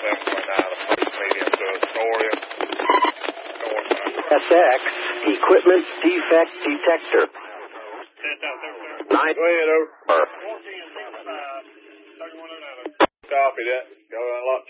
medium to Astoria. SX, equipment defect detector. 9. Go ahead, over. Copy that. Go unlock